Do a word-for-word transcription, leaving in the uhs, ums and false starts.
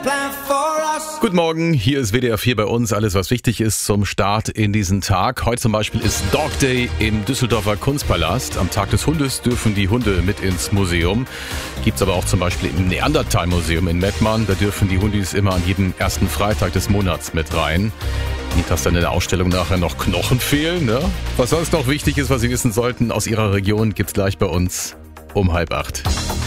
Guten Morgen, hier ist W D R vier bei uns. Alles, was wichtig ist zum Start in diesen Tag. Heute zum Beispiel ist Dog Day im Düsseldorfer Kunstpalast. Am Tag des Hundes dürfen die Hunde mit ins Museum. Gibt's aber auch zum Beispiel im Neandertal-Museum in Mettmann. Da dürfen die Hundis immer an jedem ersten Freitag des Monats mit rein. Nicht, dass dann in der Ausstellung nachher noch Knochen fehlen, ne? Was sonst noch wichtig ist, was Sie wissen sollten aus Ihrer Region, gibt's gleich bei uns um halb acht.